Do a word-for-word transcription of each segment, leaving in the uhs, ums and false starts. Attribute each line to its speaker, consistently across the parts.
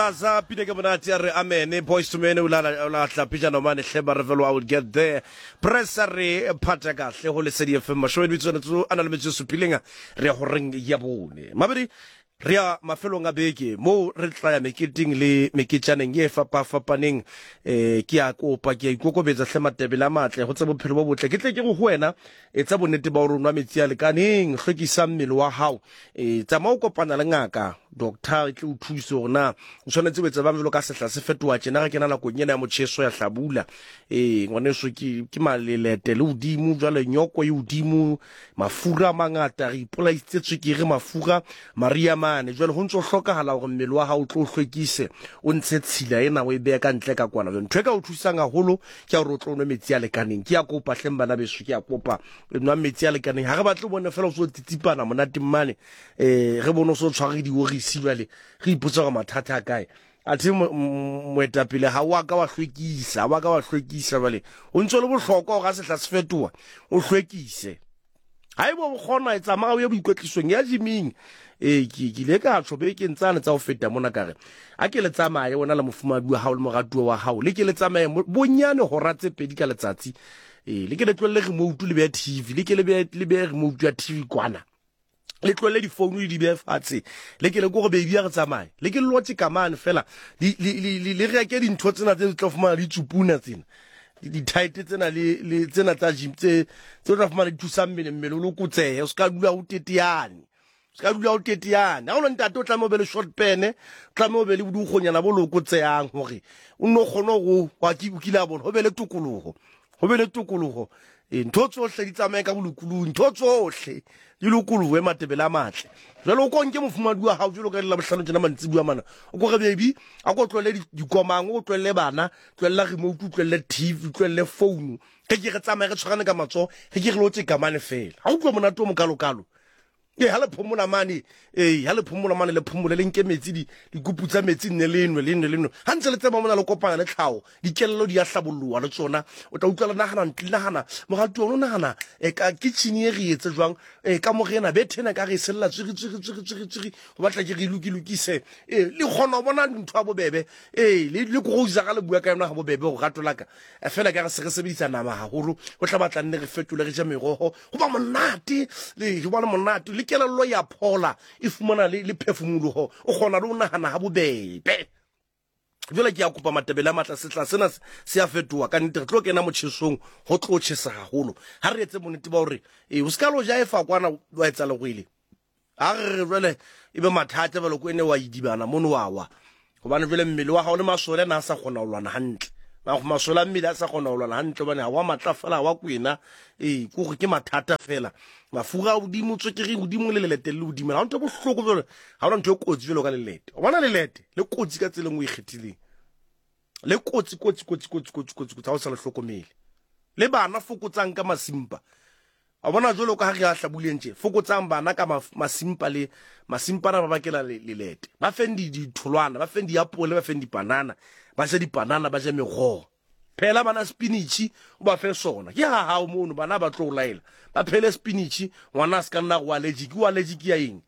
Speaker 1: Aza pide ke monate re amene boys to men ula la tla pija no mane hleba re velo I will get there press re phata ka hle ho le C D F M show ditso tso ana le metso supilinga re go reng ya bone mabedi re a mafelong a beke mo re tla ya meketing le meketjaneng ye fapa fapaneng eh ke a kopa ke ikokobetsa hle matebela matle go tsa bophelo bo botle ke tle ke go wena e tsa bonnete ba rona metsi a lekaneng hlokisa mmele wa hao e tsa mo kopana le ngaka doctor e tle o thuso rona o tshwanetse betsa ba melo ka sehla se fetoa tsena ga kena la go nyena ya mocheso ya hlabula e ngwane so ke ke malelete le udimo jwa le nyoko e udimo mafura mangata re ipolaitse tswekere mafura maria mane jwa le ho ntso hlokahala gore mmele wa hao tlo hlwekise o ntse tshila ena o e beya ka ntle ka kwana ntwe ka o thusang haholo ke a re o tlo no metsi a lekaneng ke a kopa hleng bana beso ke a kopa nwa metsi a lekaneng ha re batle bone fela o so titipana monate mmane eh re bone o so tshware di ori silwale re ipotsa go mathata a kae a thi moetapele ha wa ka wa hlwekisa wa ka wa hlwekisa bale o ntse le bohlokwa ga sehla se fetoa o hlwekise ha ibo bogona e tsamaya o ye boikwetlisong ya jiming eh ke ke le ka tshobe ke ntsana tsa o feta mona kare a ke le tsamaya wona la mofumadi wa hao le moratuwa wa hao le ke le tsamaya bonyane ho ratse pedi ka letsatsi eh le ke le tlole remote le be T V le ke le be le be remote ya T V kwana le tlole di phone le di be fatshe le ke le go go baby ya re tsamaya le ke le lotse kamane fela le le le re ke di ntho tsena tse tlo fumana di tsupuna tsena di tight tsena le le tsena tsa gym tse tse tla fumana di thusa mmele mmele o lokutsehe o ska dula o tetiane o ska dula o tetiane ha o ntate o tla mo be le short pen tla mo be le budugonyana bo lokutsehang hore o no kgona go wa ki ukila bona ho be le tukulugo ho be le tukulugo e ntho tsohle di tsamaya ka bolukulu ntho tsohle di lokuluwe matebela matle jalo o konke mofumadi wa hao jalo ka la bohlano tsena mantsi bua mana o go re baby a go tlole di komang o tlole bana tlole remote tlole T V tlole phone ke ke re tsamaya re tshwarane ka matso ke ke re lotse kamane fela ha o tlo mona to mo kalokalo e ha le phumula mane e ha le phumula mane le phumula le nke metsi di dikuputsa metsi ne lenwe lenwe lenwe ha ntse le tsema mona le kopana le tlhago dikelelo di ya hlabolloa le tsona o tla utlwa le nagana ntlilagana mogatu o nagana e ka kitchen e re etse jwang e ka mo rena bethena ka re sella tsiri tsiri tsiri tsiri tsiri go batla ke re luki lukise e le khona bona ntho a bobebe e le le go uza ga le bua ka yona ga bobebe go gatola ka e fela ka re se re sebedisa nama haholo o tla batla nne re fetole re ja merogo go ba monate le go ba monate le kelelo ya phola e fumana le le phefumologo o gona le o nagana ha bobebe jole ke a kopa matebela matla setla sena se a fetoa ka nnete re tlo kena motšhesong go tlo tšhesa haholo ha re etse monete ba hore e o ska lo ja e fa kwana wa etsa le go ile a re jole e be mathata ba lo ko ene wa idibana mono wa wa go bana jole mmele wa ga o le masole na sa gona o lwana hantle ba go masola mmele a sa gona o lwana hantle bana wa matla fela wa kwena e go go ke mathata fela mafura o di motso ke re o di mo le lelete le o di mela ha ntse bohloko jole ha ona ntho e kotsi jole ka lelete o bona lelete le kotsi ka tseleng o ikgethileng le kotsi kotsi kotsi kotsi kotsi kotsi kotsi ha o sa le hlokomele le bana fokotsang ka masimpa a bona jole ka ha re a hlabulentse fokotsang bana ka masimpa le masimpa na ba bakela lelete ba fendi di tholwana ba fendi apole ba fendi banana ba se di banana ba je megogo phela bana spinach o ba fe sona ke ha ha o mono bana ba tlo laela ba phele spinach ngwana ska nna go allergic o allergic ya eng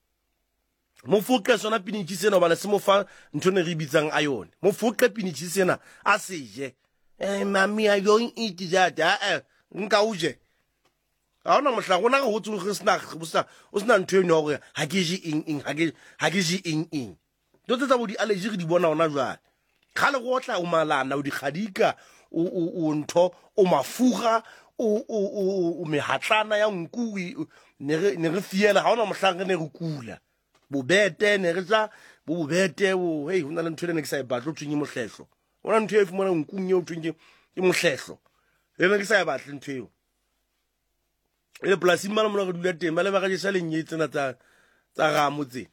Speaker 1: mo foke sona spinach sena ba le se mo fa ntho ne re bitsang iron mo foke spinach sena a seje eh mami I don't eat that eh nka uje a ona mohla gona go tsu go sna go sna o sna ntho e no gore ha ke je eng eng ha ke ha ke je eng eng do tsa bo di allergic di bona ona jwa khale go tla o malana o di khadika o o ntho o mafuga o o o mehatlana ya nku ne re ne re fiela ha ona mohlange ne re kula bobete ne re tsa bo bobete o hey hona le ntho le ne ke sa e batlo tshwenye mohlehlo ona ntho e fumana nkunye o tshwenye ke mohlehlo le ne ke sa e batle ntho eo le plasi mana mona go dula teng ba le ba ga jesa lenye tsena tsa tsa ga motse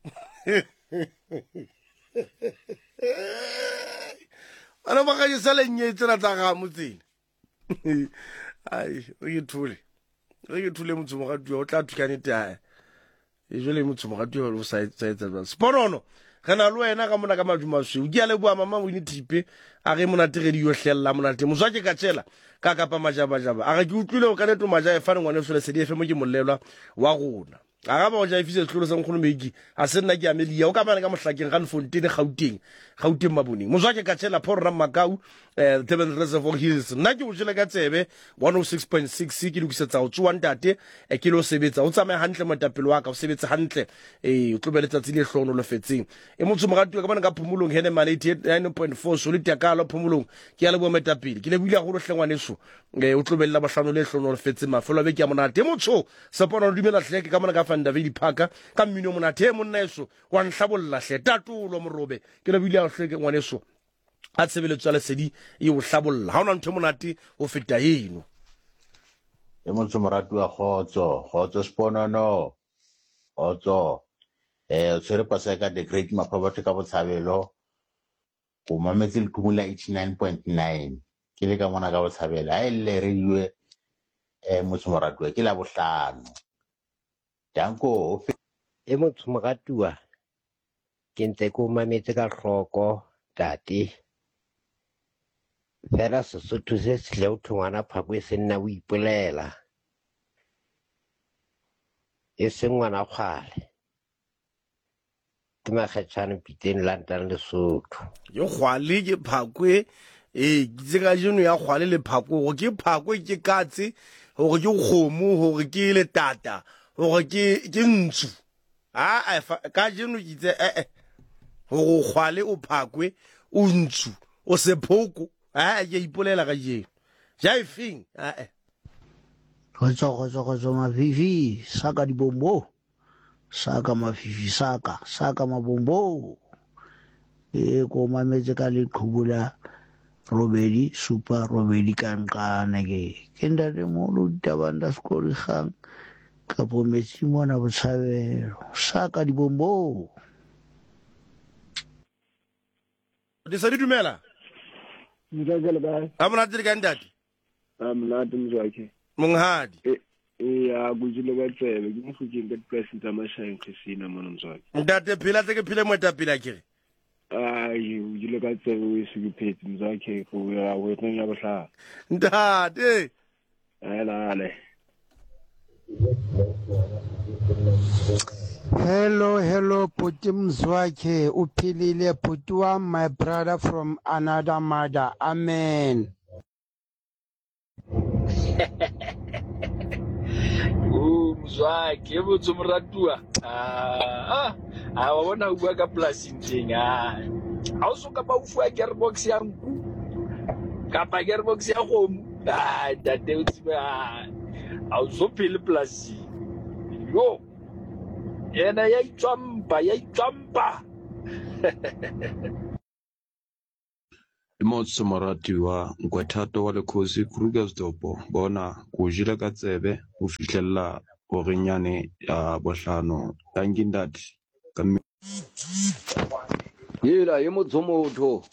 Speaker 1: ana ba ga jesa lenye tsena tsa ga motse ai o yithule o yithule motho mo ga twa o tla thukane ta e jole motho mo ga twa o sa etsa ba sponono kana lo wena ka mona ka maduma swe o ke le bua mama o ni tipe a ge mona tere di yo hlella mona te moswa ke ka tshela ka ka pa majaba jaba a ga ke utlwile o ka neto maja e fa ngwane o sele C D F M ke molelwa wa gona aga ba o ja ifise tlholo sa nkgono meki a se nna ke amelia o ka bana ka mohlakeng ga Fontaine Gauteng Gauteng Maboneng mozwa ke ka tshela Paul Ramakau eh Durban Reservoir Hills nna ke o jela ka tsebe one oh six point six ke lokisetsa o tswa ntate e ke lo sebetsa o tsamaya hantle motapelo wa ka o sebetsa hantle eh o tlobele tsatsile hlono lo fetseng e motho mo ratwa ka bana ka phumulong hene male nine point four so le takalo phumulong ke ya le bo metapele ke le buile go lo hlengwaneso eh o tlobela ba hlano le hlono lo fetseng mafelo be ke ya monate motho sa pona o dumela hleke ka mona ka Van David Parker ka mmino monate monna eso wa nhlabolla hle tatulo morobe ke le buile a hleke ngwaneso a tsebeletswa le sedi e o hlabolla ha ona ntho monate o feta eno
Speaker 2: e motho moratu wa khotso khotso sponono khotso eh tsere pasa ka the great maphabathe ka botshabelo o mametse le kumula eighty-nine point nine ke le ka mona ka botshabelo a ile re diwe eh motho moratu ke la bohlano danko
Speaker 3: e motho moratu wa ke ntse ko mametse ka hloko tate fela Sesotho se se o thongwana phako e se nna o ipolela e se ngwana kgale ke makgetšhane piteng London Lesotho
Speaker 1: yo kgwale ke phakwe eh ke ga jeno ya kgwale le phako go ke phakwe ke katse go ke kgomo go ke le tata go ke ke ntsu a ka jeno itse eh go kgwale o phakwe o ntsu o se phoko a ya ipolela ga jeno ja ifing a eh
Speaker 4: Kgotso kgotso kgotso mafifi saka dibombo saka mafifi saka saka mabombo e ko mametse ka le qhubula robedi super robedi kankane ke kenda le mo lo tabanda skori gang ka pometse mona botshabelo saka dibombo
Speaker 1: di sa di dumela
Speaker 5: Mzakele ba.
Speaker 1: amona tiri ka ndati
Speaker 5: Amnati mzwakhe.
Speaker 1: monghadi
Speaker 5: Eh ya kujile ka tsebe ke mfutjeng ka president amashayeng khesina mona mzwakhe.
Speaker 1: ndate phila tse ke phile moetapele akere
Speaker 5: Ai ujile ka tsebe o isukuphethe mzwakhe go ya go teng ya bohla.
Speaker 1: ndate
Speaker 5: Ala ale.
Speaker 6: Hello, hello, Puti Mzwakhe, Upilile Putua, my brother from another mother. Amen.
Speaker 7: Oh, Mzwakhe, e botse moratua. Ah, ah, wa bona o bua ka polasing teng ah. Ha o soka ba o fua gearbox ya nku. Kapa gearbox ya kgomo. Ah, tate o tsiba. Ha o so phele polasing. Yo. Yena ya itswampa ya itswampa
Speaker 8: Imotso morati wa Nkwethato wa Lekhosi Krugersdorp bona go jila ka tsebe go fihlella orenyane ya bohlano tangindati ka
Speaker 9: yela ye motho motho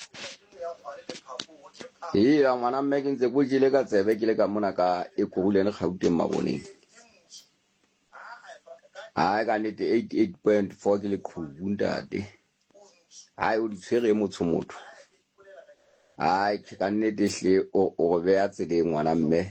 Speaker 9: yela ngwana mme ke ntse go jile ka tsebe ke le ka mona ka e kogulene Gauteng Maboneng ai ka nete eighty-eight point four ke le khubundate ai o di tshwere motho motho ai ke ka nete hle o o be a tsele ngwana mme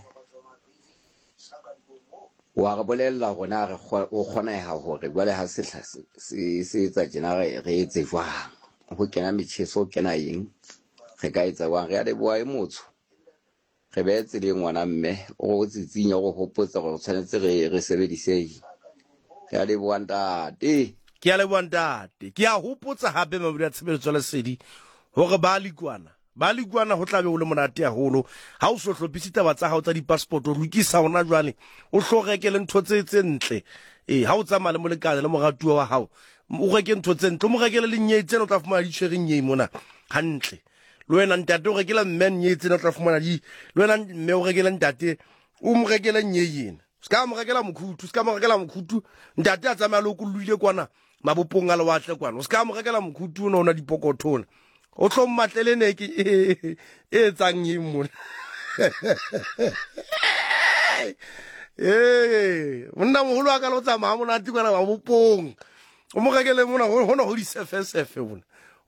Speaker 9: wa ga bolella gona re o kgona ha hore jwale ha se se se etsa jena re re etse jwang go kena metšheso kena eng re ka etsa jwang re a le boa e motho re be tsele ngwana mme o go tsitsinya go hopotsa go tshwanetse re re sebedise ke a le boantate
Speaker 1: ke a le boantate ke a hopotsa hape mabudi a tshebeletso le sedi hore ba likwana ba likwana go tlabe o le monate ya holo ha o so hlophisita ba tsa ha o tsa di passport o rukisa ona jwale o hloreke le ntho tse tse ntle eh ha o tsamaya le molekane le moratuwa wa hao o reke ntho tse ntle o mo rekele le nyei tsena o tla fumana di tshwere nyei mona hantle le wena ntate o rekela mme nyei tsena o tla fumana di le wena mme o rekela ntate o mo rekela nyei yena ska mo rekela mokhutu ska mo rekela mokhutu ntate a tsamaya le go luile kwana mabopong a le watle kwana ska mo rekela mokhutu o na dipokothona o tlo mmatlele ne ke e tsang eng mona eh monna moholo a ka lo tsamaya monate kwana mabopong o mo rekele mona hona ho di sefe sefe bona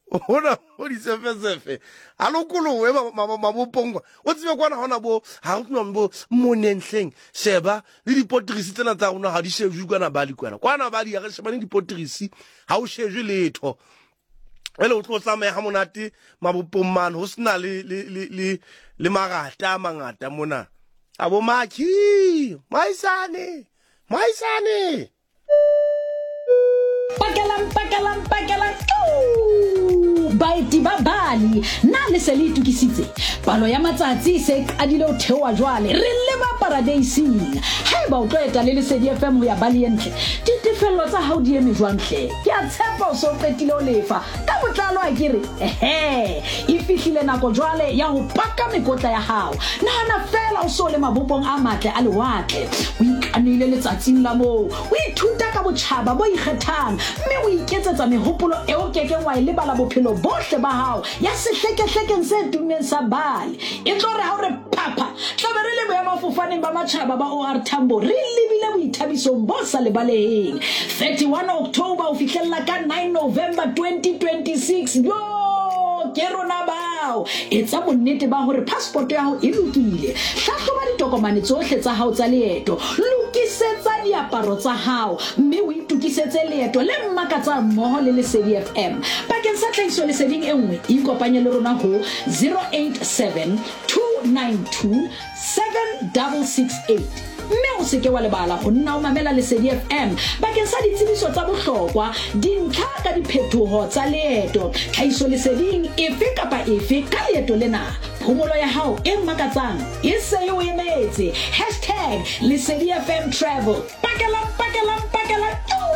Speaker 1: hona o di sefe sefe a lokolowe mabopongwa o tsebe kwana hona bo ha o tlo bo monenhleng sheba le dipotrisi tsena tsa rona ha di shejwe kwana ba di kwana kwana ba di ya sheba le dipotrisi ha o shejwe letho ele o tlo tsamaya ha monate mabopomman ho sna le le le le magata mangata mona abo makhi maisane maisane
Speaker 10: Pakalang, pakalang, pakalang. Baeti ba bali na le se le itukisitse palo ya matsatsi se qadile ho thewa jwale re le ba paradiesing ha ba o tlo eta le Lesedi F M ho ya bali entle ditefello tsa hao di eme jwantle ke a tshepa o so qetile o lefa ka botlalo a kere ehe e fihlile nako jwale ya ho paka mekotla ya hao nahana fela o so le mabopong a matle a lewatle o ikanile letsatsing la mo o ithuta ka botjhaba bo ikgethang mme o iketsetsa mehopolo e o keke wa ile bala bophelo bohle ba hao ya sehlekehlekeng se tumeng sa bali e tlo re ha o re papa tla re le boya mafofane ba matjhaba ba O R Tambo re lebile boithabisong bo sa le baleheng thirty-one October o fihlella ka nine November twenty twenty-six yo ke rona bao etsa bonnete ba hore passport ya hao e lokile hlahloba ditokomane tsohle tsa hao tsa leeto lokisetsa diaparo tsa hao mme o itukisetse leeto le mmakatsa mmoho le Lesedi F M bakeng sa tlhahiso leseding e nngwe ikopanye le rona ho zero eight seven two nine two seven six six eight mme o seke wa lebala go nna o mamela Lesedi F M bakeng sa ditsebiso tsa bohlokwa dintlha ka diphetoho tsa leeto tlhahiso leseding efe kapa efe ka leeto lena phomolo ya hao e makatsang e se yo emetse hashtag Lesedi F M travel pakela pakela pakela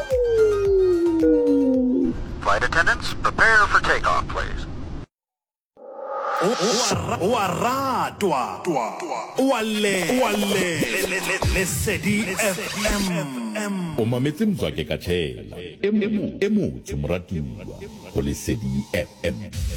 Speaker 11: flight attendants prepare for takeoff please
Speaker 12: wa ratwa wale wale Lesedi F M
Speaker 13: o mametse Mzwake ka tshela e mo e mo tshomratuwa go Lesedi F M.